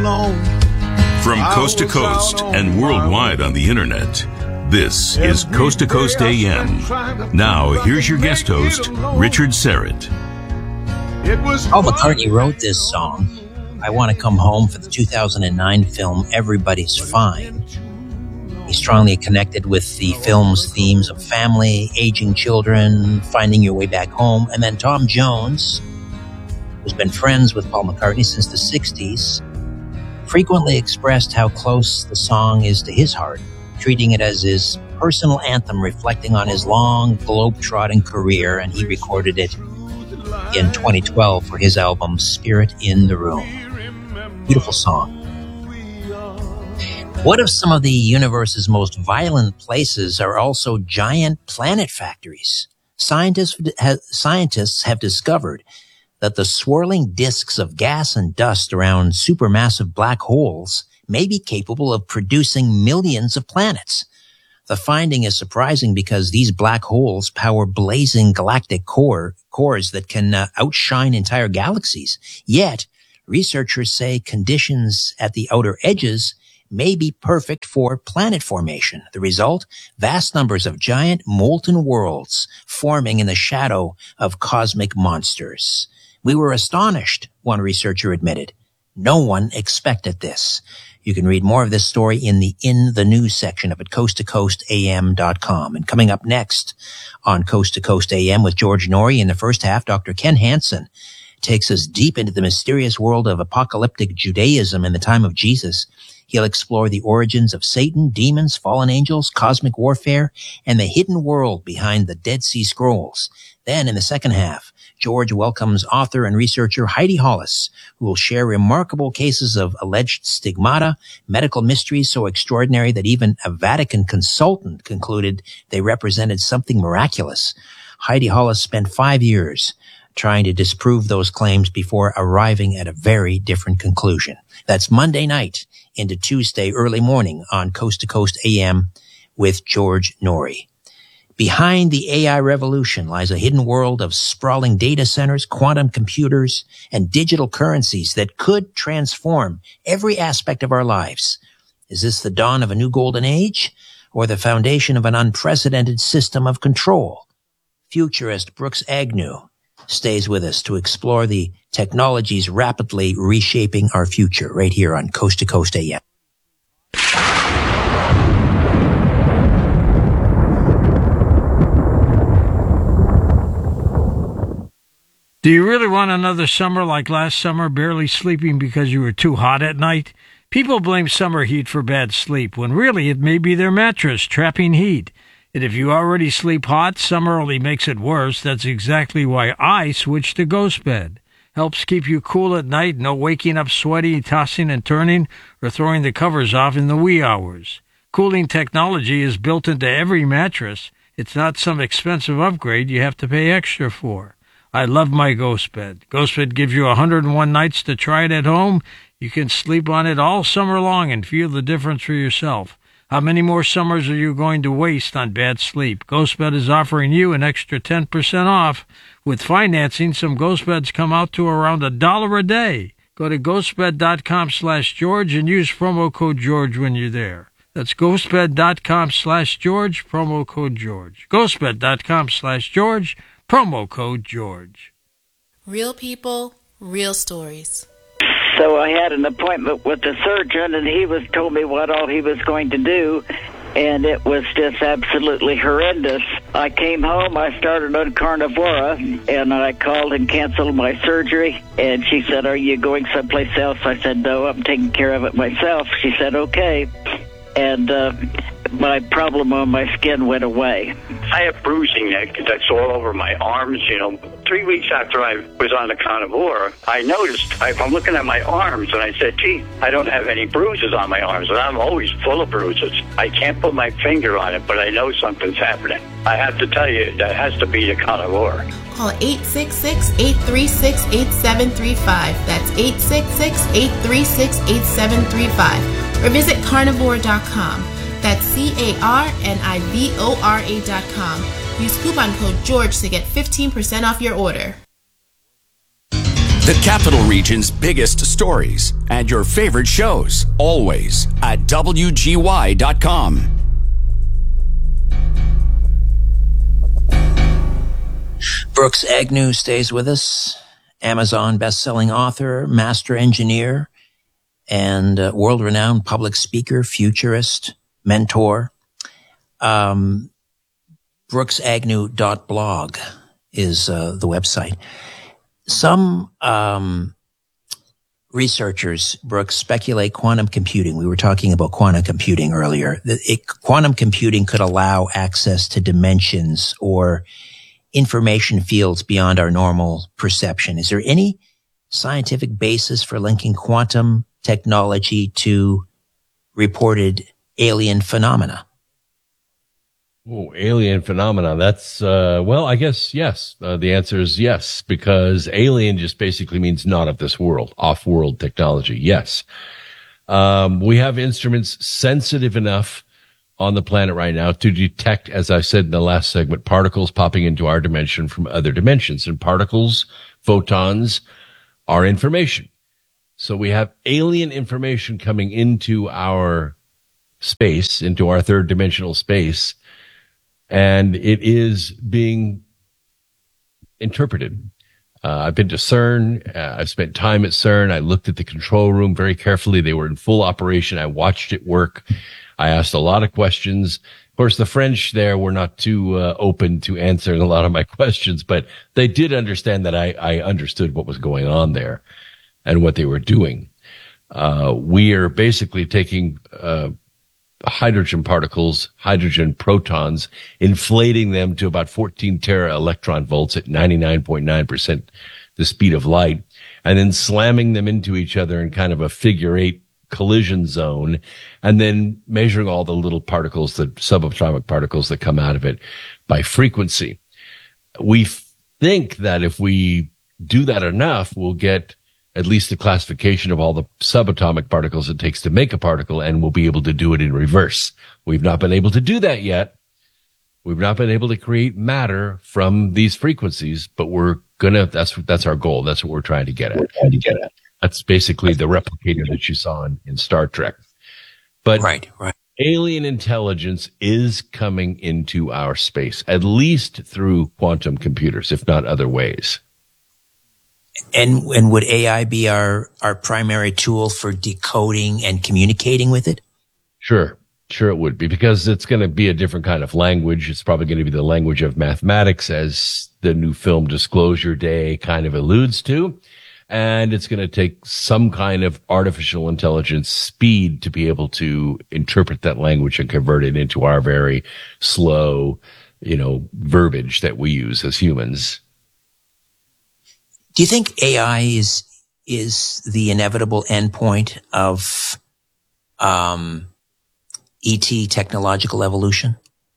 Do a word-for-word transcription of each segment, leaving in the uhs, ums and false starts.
long. From coast to coast and worldwide on the internet, this is Coast to Coast A M. Now, here's your guest host, Richard Syrett. Paul McCartney wrote this song, I Want to Come Home, for the two thousand nine film Everybody's Fine. He's strongly connected with the film's themes of family, aging children, finding your way back home. And then Tom Jones, who's been friends with Paul McCartney since the sixties, frequently expressed how close the song is to his heart, treating it as his personal anthem reflecting on his long, globe-trotting career, and he recorded it in twenty twelve for his album Spirit in the Room. Beautiful song. What if some of the universe's most violent places are also giant planet factories? Scientists, ha, scientists have discovered that the swirling disks of gas and dust around supermassive black holes may be capable of producing millions of planets. The finding is surprising because these black holes power blazing galactic core, cores that can uh, outshine entire galaxies. Yet, researchers say conditions at the outer edges may be perfect for planet formation. The result? Vast numbers of giant molten worlds forming in the shadow of cosmic monsters. We were astonished, one researcher admitted. No one expected this. You can read more of this story in the In the News section of it, coast to coast a m dot com. And coming up next on Coast to Coast A M with George Norrie, in the first half, Doctor Ken Hansen takes us deep into the mysterious world of apocalyptic Judaism in the time of Jesus. He'll explore the origins of Satan, demons, fallen angels, cosmic warfare, and the hidden world behind the Dead Sea Scrolls. Then, in the second half, George welcomes author and researcher Heidi Hollis, who will share remarkable cases of alleged stigmata, medical mysteries so extraordinary that even a Vatican consultant concluded they represented something miraculous. Heidi Hollis spent five years trying to disprove those claims before arriving at a very different conclusion. That's Monday night into Tuesday early morning on Coast to Coast A M with George Norrie. Behind the A I revolution lies a hidden world of sprawling data centers, quantum computers, and digital currencies that could transform every aspect of our lives. Is this the dawn of a new golden age, or the foundation of an unprecedented system of control? Futurist Brooks Agnew stays with us to explore the technologies rapidly reshaping our future right here on Coast to Coast A M. Do you really want another summer like last summer, barely sleeping because you were too hot at night? People blame summer heat for bad sleep, when really it may be their mattress trapping heat. And if you already sleep hot, summer only makes it worse. That's exactly why I switched to Ghost Bed. Helps keep you cool at night, no waking up sweaty, tossing and turning, or throwing the covers off in the wee hours. Cooling technology is built into every mattress. It's not some expensive upgrade you have to pay extra for. I love my Ghost Bed. Ghost Bed gives you one hundred one nights to try it at home. You can sleep on it all summer long and feel the difference for yourself. How many more summers are you going to waste on bad sleep? GhostBed is offering you an extra ten percent off. With financing, some GhostBeds come out to around a dollar a day. Go to ghostbed.com slash George and use promo code George when you're there. That's ghostbed.com slash George, promo code George. ghostbed.com slash George, promo code George. Real people, real stories. So I had an appointment with the surgeon, and he was told me what all he was going to do, and it was just absolutely horrendous. I came home, I started on Carnivora, and I called and canceled my surgery, and she said, "Are you going someplace else?" I said, "No, I'm taking care of it myself." She said, "Okay." And uh, my problem on my skin went away. I have bruising neck that's all over my arms, you know. Three weeks after I was on the Carnivora, I noticed, I, I'm looking at my arms, and I said, gee, I don't have any bruises on my arms, and I'm always full of bruises. I can't put my finger on it, but I know something's happening. I have to tell you, that has to be the Carnivora. Call eight six six, eight three six, eight seven three five. That's eight six six, eight three six, eight seven three five. Or visit carnivore dot com. That's C A R N I V O R A dot com. Use coupon code George to get fifteen percent off your order. The Capital Region's biggest stories and your favorite shows, always at W G Y dot com. Brooks Agnew stays with us, Amazon best-selling author, master engineer, and uh, world-renowned public speaker, futurist, mentor. Um, brooks agnew dot blog is uh, the website. Some um, researchers, Brooks, speculate quantum computing. We were talking about quantum computing earlier. That it, quantum computing could allow access to dimensions or information fields beyond our normal perception. Is there any scientific basis for linking quantum technology to reported alien phenomena? Oh, alien phenomena. That's, uh, well, I guess yes. Uh, the answer is yes, because alien just basically means not of this world, off-world technology. Yes. Um, we have instruments sensitive enough on the planet right now to detect, as I said in the last segment, particles popping into our dimension from other dimensions. And particles, photons, are information. So we have alien information coming into our space, into our third dimensional space, and it is being interpreted. Uh, I've been to CERN. Uh, I've spent time at CERN. I looked at the control room very carefully. They were in full operation. I watched it work. I asked a lot of questions. Of course, the French there were not too uh, open to answering a lot of my questions, but they did understand that I, I understood what was going on there and what they were doing. Uh, we are basically taking uh hydrogen particles, hydrogen protons, inflating them to about fourteen tera electron volts at ninety-nine point nine percent the speed of light, and then slamming them into each other in kind of a figure eight collision zone, and then measuring all the little particles, the subatomic particles that come out of it by frequency. We think that if we do that enough, we'll get at least the classification of all the subatomic particles it takes to make a particle, and we'll be able to do it in reverse. We've not been able to do that yet. We've not been able to create matter from these frequencies, but we're gonna, that's, that's our goal. That's what we're trying to get at. We're trying to get at. That's basically the replicator that you saw in, in Star Trek. But right, right. Alien intelligence is coming into our space, at least through quantum computers, if not other ways. And and would A I be our, our primary tool for decoding and communicating with it? Sure. Sure it would be, because it's going to be a different kind of language. It's probably going to be the language of mathematics, as the new film Disclosure Day kind of alludes to. And it's going to take some kind of artificial intelligence speed to be able to interpret that language and convert it into our very slow, you know, verbiage that we use as humans. Do you think A I is is the inevitable endpoint of um, E T technological evolution?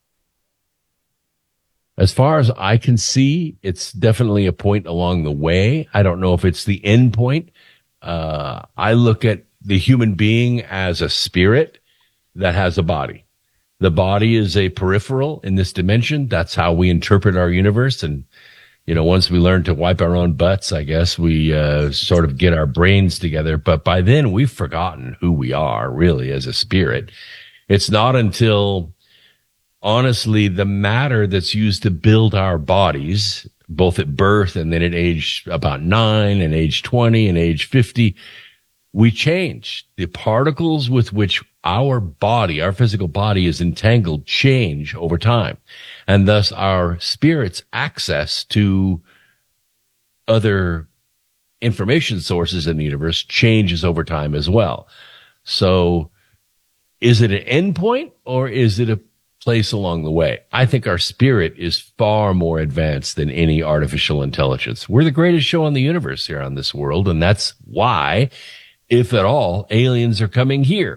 As far as I can see, it's definitely a point along the way. I don't know if it's the end point. Uh, I look at the human being as a spirit that has a body. The body is a peripheral in this dimension. That's how we interpret our universe. And you know, once we learn to wipe our own butts, I guess we uh, sort of get our brains together. But by then, we've forgotten who we are, really, as a spirit. It's not until, honestly, the matter that's used to build our bodies, both at birth and then at age about nine and age twenty and age fifty, we change. The particles with which our body, our physical body is entangled, change over time. And thus our spirit's access to other information sources in the universe changes over time as well. So is it an endpoint, or is it a place along the way? I think our spirit is far more advanced than any artificial intelligence. We're the greatest show in the universe here on this world, and that's why, if at all, aliens are coming here.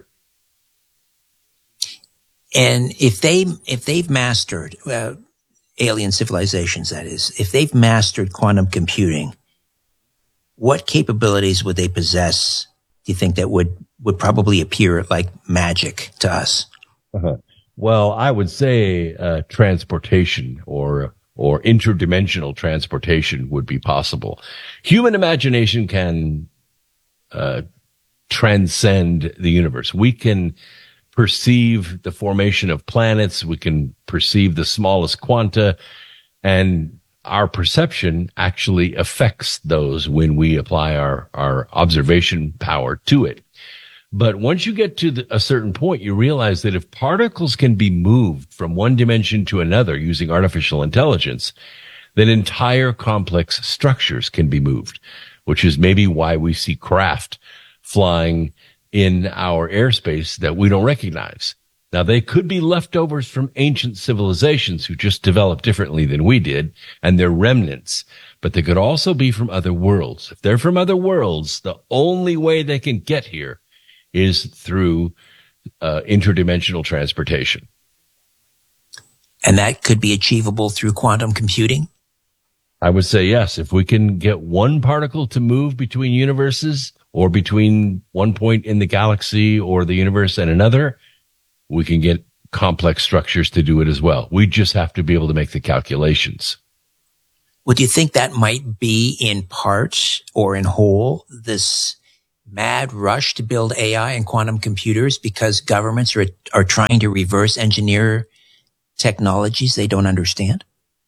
And if they, if they've mastered, uh, alien civilizations, that is, if they've mastered quantum computing, what capabilities would they possess, do you think, that would, would probably appear like magic to us? Uh-huh. Well, I would say, uh, transportation or, or interdimensional transportation would be possible. Human imagination can uh, transcend the universe. We can perceive the formation of planets. We can perceive the smallest quanta, and our perception actually affects those when we apply our, our observation power to it. But once you get to the, a certain point, you realize that if particles can be moved from one dimension to another using artificial intelligence, then entire complex structures can be moved, which is maybe why we see craft flying in our airspace that we don't recognize. Now, they could be leftovers from ancient civilizations who just developed differently than we did, and they're remnants. But they could also be from other worlds. If they're from other worlds, the only way they can get here is through uh, interdimensional transportation. And that could be achievable through quantum computing? I would say yes. If we can get one particle to move between universes or between one point in the galaxy or the universe and another, we can get complex structures to do it as well. We just have to be able to make the calculations. Would you think that might be in part or in whole this mad rush to build A I and quantum computers because governments are are trying to reverse engineer technologies they don't understand?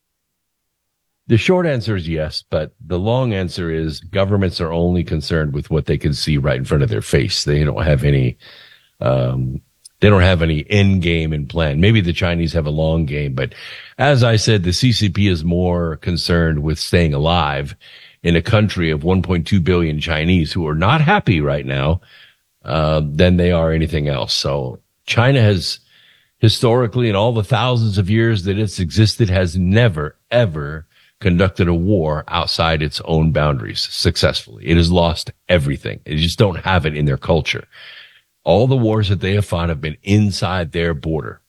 The short answer is yes, but the long answer is governments are only concerned with what they can see right in front of their face. They don't have any, um, they don't have any end game in plan. Maybe the Chinese have a long game, but as I said, the C C P is more concerned with staying alive in a country of one point two billion Chinese who are not happy right now, uh, than they are anything else. So China has historically, in all the thousands of years that it's existed, has never, ever conducted a war outside its own boundaries successfully. It has lost everything. They just don't have it in their culture. All the wars that they have fought have been inside their border.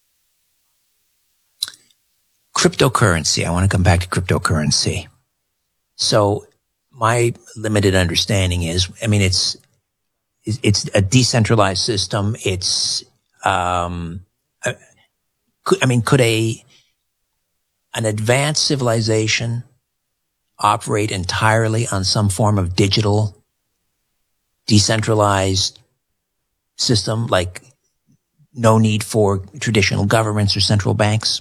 Cryptocurrency. I want to come back to cryptocurrency. So my limited understanding is, I mean, it's, it's a decentralized system. It's, um, I mean, could a, an advanced civilization operate entirely on some form of digital, decentralized system, like no need for traditional governments or central banks?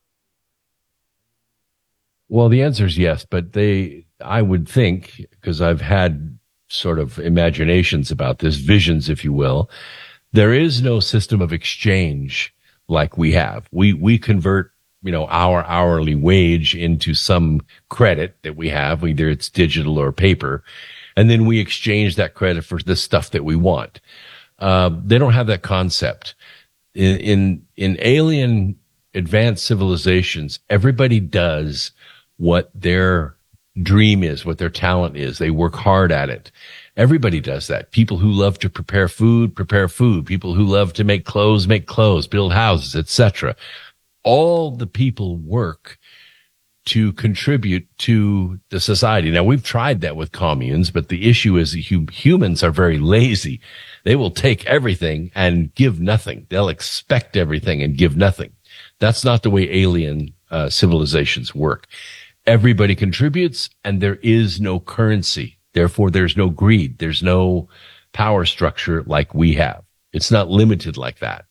Well, the answer is yes, but they, I would think, because I've had sort of imaginations about this, visions, if you will, there is no system of exchange like we have. We, we convert, you know, our hourly wage into some credit that we have, either it's digital or paper, and then we exchange that credit for the stuff that we want. Uh, they don't have that concept. In, in, in alien advanced civilizations, everybody does what their dream is, what their talent is. They work hard at it. Everybody does that. People who love to prepare food, prepare food. People who love to make clothes, make clothes, build houses, et cetera. All the people work to contribute to the society. Now, we've tried that with communes, but the issue is hum- humans are very lazy. They will take everything and give nothing. They'll expect everything and give nothing. That's not the way alien uh, civilizations work. Everybody contributes, and there is no currency. Therefore, there's no greed. There's no power structure like we have. It's not limited like that.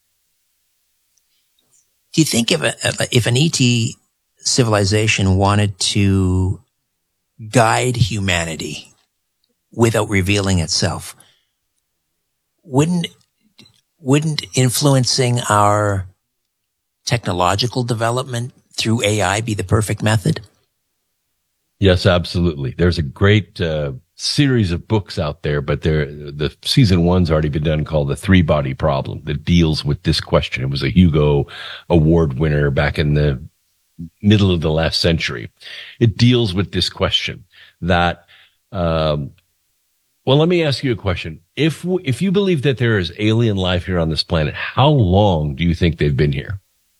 Do you think if a, if an E T civilization wanted to guide humanity without revealing itself, wouldn't wouldn't influencing our technological development through A I be the perfect method? Yes, absolutely. There's a great uh, series of books out there, but there, the season one's already been done, called The Three Body Problem, that deals with this question. It was a Hugo Award winner back in the middle of the last century. It deals with this question that, um, well, let me ask you a question. If, if you believe that there is alien life here on this planet, how long do you think they've been here?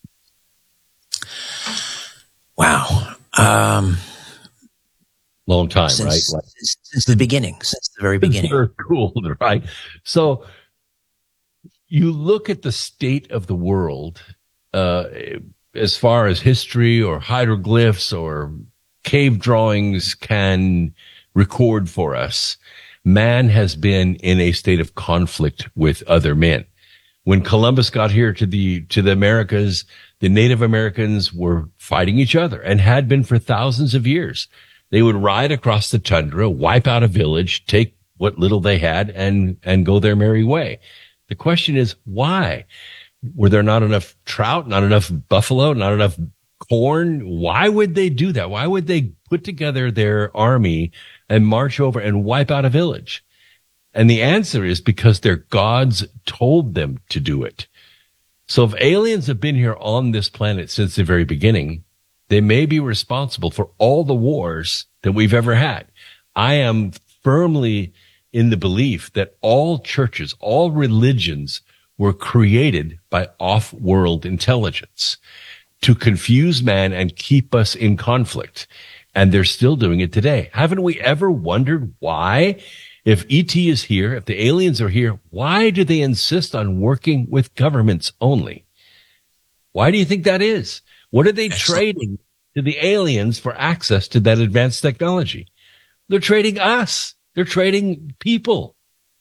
Wow. Um, Long time, since, right? Like, since, since the beginning, since the very beginning. They're cool, right? So you look at the state of the world, uh, as far as history or hieroglyphs or cave drawings can record for us, man has been in a state of conflict with other men. When Columbus got here to the, to the Americas, the Native Americans were fighting each other and had been for thousands of years. They would ride across the tundra, wipe out a village, take what little they had and, and go their merry way. The question is, why? Were there not enough trout, not enough buffalo, not enough corn? Why would they do that? Why would they put together their army and march over and wipe out a village? And the answer is because their gods told them to do it. So if aliens have been here on this planet since the very beginning, they may be responsible for all the wars that we've ever had. I am firmly in the belief that all churches, all religions were created by off-world intelligence to confuse man and keep us in conflict. And they're still doing it today. Haven't we ever wondered why? If E T is here, if the aliens are here, why do they insist on working with governments only? Why do you think that is? What are they Excellent. trading to the aliens for access to that advanced technology? They're trading us. They're trading people.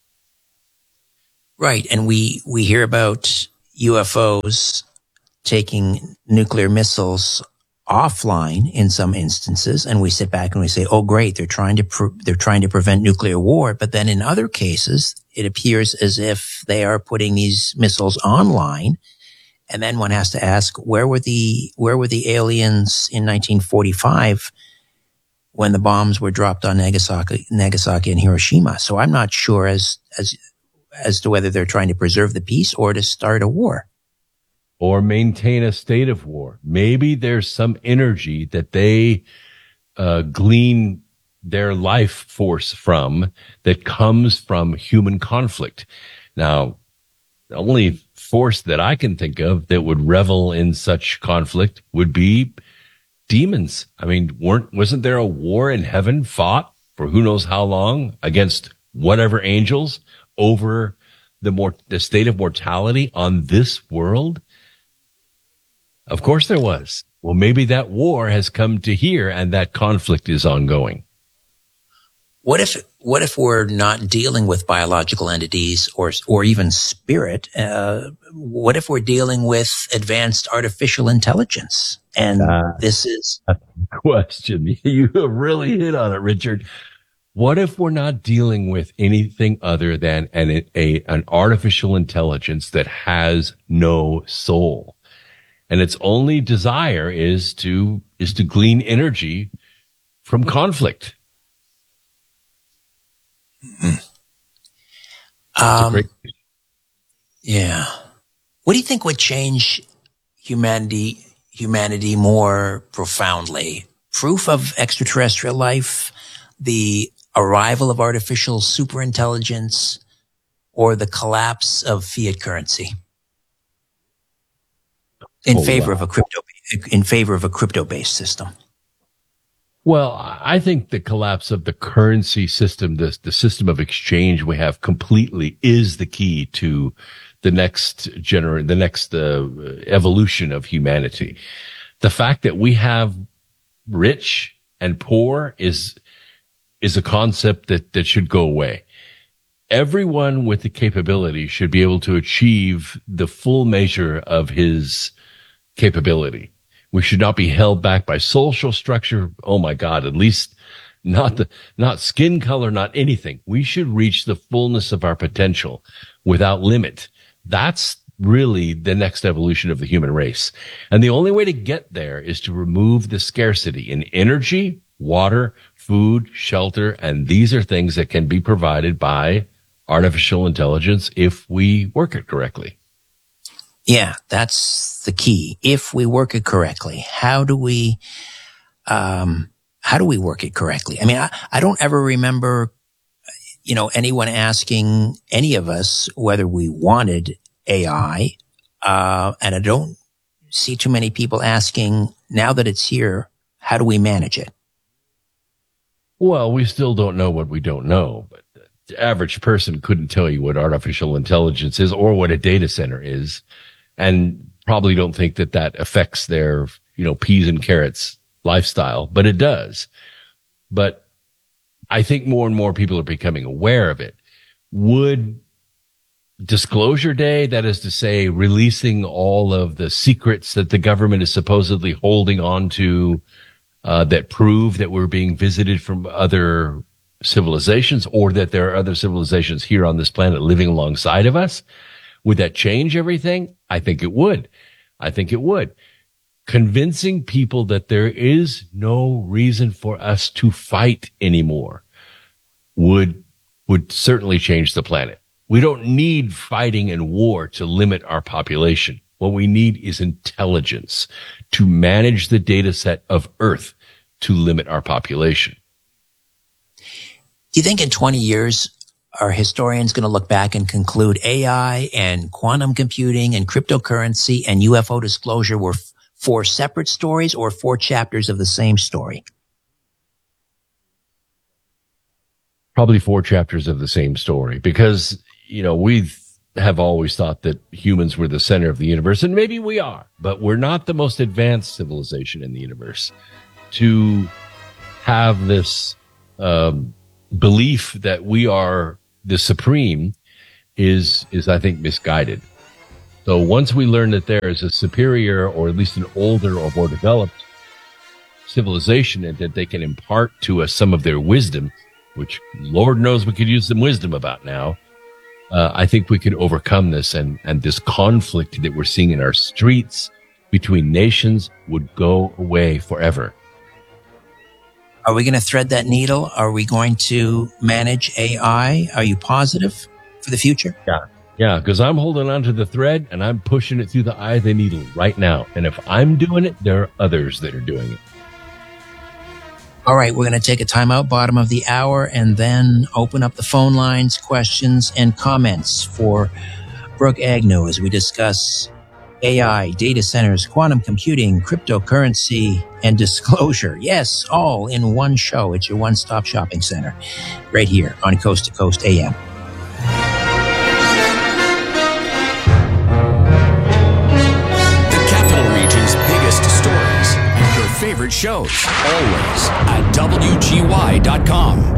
Right. And we, we hear about U F Os taking nuclear missiles offline in some instances, and we sit back and we say, oh, great, they're trying to pre- they're trying to prevent nuclear war. But then in other cases, it appears as if they are putting these missiles online. And then one has to ask, where were the where were the aliens in nineteen forty-five when the bombs were dropped on Nagasaki, Nagasaki and Hiroshima? So I'm not sure as as as to whether they're trying to preserve the peace or to start a war. Or maintain a state of war. Maybe there's some energy that they uh, glean their life force from that comes from human conflict. Now, the only force that I can think of that would revel in such conflict would be demons. I mean, weren't wasn't there a war in heaven fought for who knows how long against whatever angels over the more the state of mortality on this world? Of course there was. Well, maybe that war has come to here and that conflict is ongoing. What if, what if we're not dealing with biological entities or, or even spirit? Uh, what if we're dealing with advanced artificial intelligence? And uh, this is a question. You have really hit on it, Richard. What if we're not dealing with anything other than an, a, an artificial intelligence that has no soul? And its only desire is to, is to glean energy from conflict. Um, yeah. What do you think would change humanity, humanity more profoundly? Proof of extraterrestrial life, the arrival of artificial superintelligence, or the collapse of fiat currency? In oh, favor wow. of a crypto, in favor of a crypto-based system. Well, I think the collapse of the currency system, the, the system of exchange we have completely is the key to the next gener, the next uh, evolution of humanity. The fact that we have rich and poor is, is a concept that, that should go away. Everyone with the capability should be able to achieve the full measure of his capability. We should not be held back by social structure. Oh my God, at least not the, not skin color, not anything. We should reach the fullness of our potential without limit. That's really the next evolution of the human race. And the only way to get there is to remove the scarcity in energy, water, food, shelter. And these are things that can be provided by artificial intelligence if we work it correctly. Yeah, that's the key. If we work it correctly, how do we, um, how do we work it correctly? I mean, I, I don't ever remember, you know, anyone asking any of us whether we wanted A I. Uh, and I don't see too many people asking, now that it's here, how do we manage it? Well, we still don't know what we don't know, but the average person couldn't tell you what artificial intelligence is or what a data center is. And probably don't think that that affects their, you know, peas and carrots lifestyle, but it does. But I think more and more people are becoming aware of it. Would Disclosure Day, that is to say, releasing all of the secrets that the government is supposedly holding on to, uh, that prove that we're being visited from other civilizations, or that there are other civilizations here on this planet living alongside of us, would that change everything? I think it would. I think it would. Convincing people that there is no reason for us to fight anymore would, would certainly change the planet. We don't need fighting and war to limit our population. What we need is intelligence to manage the data set of Earth to limit our population. Do you think in twenty years, are historians going to look back and conclude A I and quantum computing and cryptocurrency and U F O disclosure were f- four separate stories or four chapters of the same story? Probably four chapters of the same story, because, you know, we have always thought that humans were the center of the universe, and maybe we are, but we're not the most advanced civilization in the universe. To have this um, belief that we are the supreme is, is I think, misguided. So once we learn that there is a superior, or at least an older or more developed civilization, and that they can impart to us some of their wisdom, which Lord knows we could use some wisdom about now, uh, I think we could overcome this, and, and this conflict that we're seeing in our streets between nations would go away forever. Are we going to thread that needle? Are we going to manage A I? Are you positive for the future? Yeah. Yeah, because I'm holding on to the thread and I'm pushing it through the eye of the needle right now. And if I'm doing it, there are others that are doing it. All right, we're going to take a time out, bottom of the hour, and then open up the phone lines, questions, and comments for Brooke Agnew as we discuss A I, data centers, quantum computing, cryptocurrency, and disclosure. Yes, all in one show. It's your one-stop shopping center right here on Coast to Coast A M. The Capital Region's biggest stories and your favorite shows, always at W G Y dot com.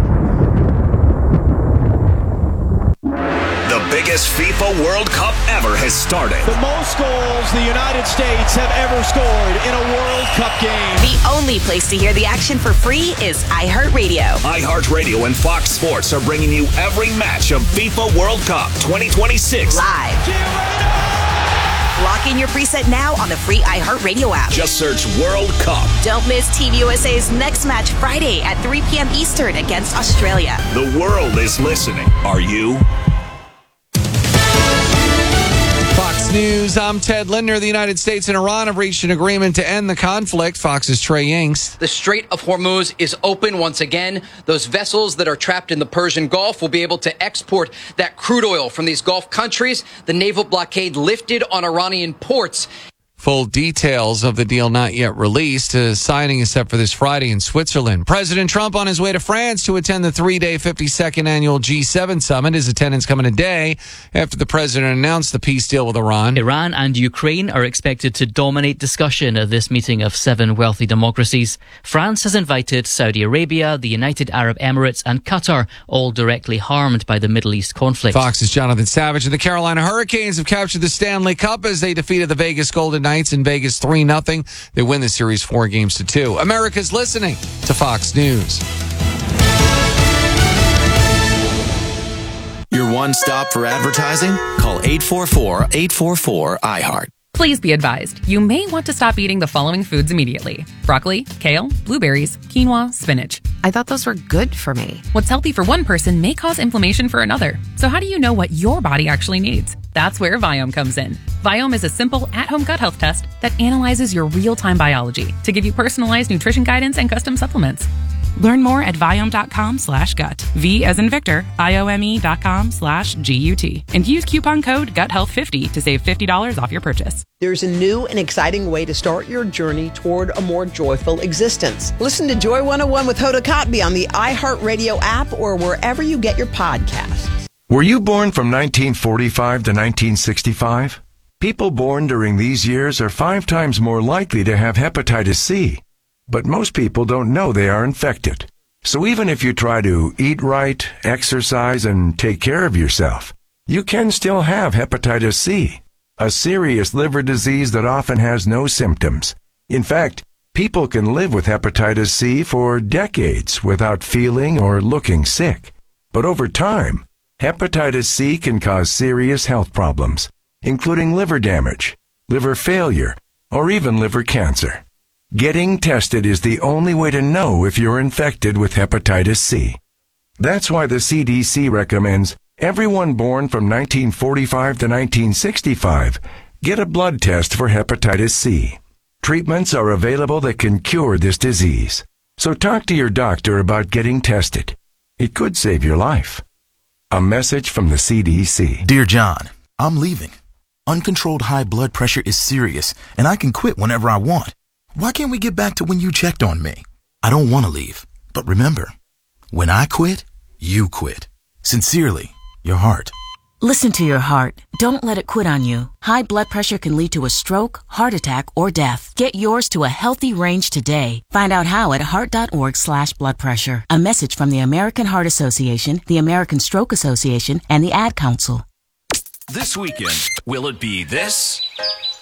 The biggest FIFA World Cup ever has started. The most goals the United States have ever scored in a World Cup game. The only place to hear the action for free is iHeartRadio. iHeartRadio and Fox Sports are bringing you every match of FIFA World Cup twenty twenty-six. Live. Lock in your preset now on the free iHeartRadio app. Just search World Cup. Don't miss Team U S A's next match Friday at three p.m. Eastern against Australia. The world is listening. Are you? Fox News, I'm Ted Linder. The United States and Iran have reached an agreement to end the conflict. Fox's Trey Yanks. The Strait of Hormuz is open once again. Those vessels that are trapped in the Persian Gulf will be able to export that crude oil from these Gulf countries. The naval blockade lifted on Iranian ports. Full details of the deal not yet released. Uh, signing is set for this Friday in Switzerland. President Trump on his way to France to attend the three-day fifty-second annual G seven summit. His attendance coming a day after the president announced the peace deal with Iran. Iran and Ukraine are expected to dominate discussion at this meeting of seven wealthy democracies. France has invited Saudi Arabia, the United Arab Emirates, and Qatar, all directly harmed by the Middle East conflict. Fox's Jonathan Savage. And the Carolina Hurricanes have captured the Stanley Cup as they defeated the Vegas Golden Knights in Vegas three nothing. They win the series four games to two. America's listening to Fox News. Your one stop for advertising? Call eight four four, eight four four, I heart. Please be advised, you may want to stop eating the following foods immediately. Broccoli, kale, blueberries, quinoa, spinach. I thought those were good for me. What's healthy for one person may cause inflammation for another. So how do you know what your body actually needs? That's where Viome comes in. Viome is a simple at-home gut health test that analyzes your real-time biology to give you personalized nutrition guidance and custom supplements. Learn more at Viome.com slash gut. V as in Victor, I-O-M-E dot com slash G-U-T. And use coupon code gut health fifty to save fifty dollars off your purchase. There's a new and exciting way to start your journey toward a more joyful existence. Listen to Joy one oh one with Hoda Kotb on the iHeartRadio app or wherever you get your podcasts. Were you born from nineteen forty-five to nineteen sixty-five? People born during these years are five times more likely to have hepatitis C, but most people don't know they are infected. So even if you try to eat right, exercise, and take care of yourself, you can still have hepatitis C, a serious liver disease that often has no symptoms. In fact, people can live with hepatitis C for decades without feeling or looking sick. But over time, hepatitis C can cause serious health problems, including liver damage, liver failure, or even liver cancer. Getting tested is the only way to know if you're infected with hepatitis C. That's why the C D C recommends everyone born from nineteen forty-five to nineteen sixty-five get a blood test for hepatitis C. Treatments are available that can cure this disease. So talk to your doctor about getting tested. It could save your life. A message from the C D C. Dear John, I'm leaving. Uncontrolled high blood pressure is serious, and I can quit whenever I want. Why can't we get back to when you checked on me? I don't want to leave, but remember, when I quit, you quit. Sincerely, your heart. Listen to your heart. Don't let it quit on you. High blood pressure can lead to a stroke, heart attack, or death. Get yours to a healthy range today. Find out how at heart.org slash blood pressure. A message from the American Heart Association, the American Stroke Association, and the Ad Council. This weekend, will it be this